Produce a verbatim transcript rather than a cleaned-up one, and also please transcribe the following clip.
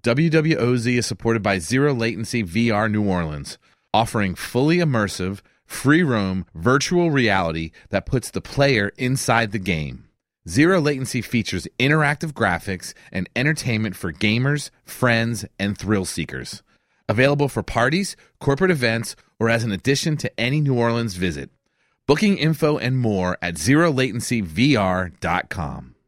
W W O Z is supported by Zero Latency V R New Orleans, offering fully immersive, free roam virtual reality that puts the player inside the game. Zero Latency features interactive graphics and entertainment for gamers, friends, and thrill seekers. Available for parties, corporate events, or as an addition to any New Orleans visit. Booking info and more at zero latency v r dot com.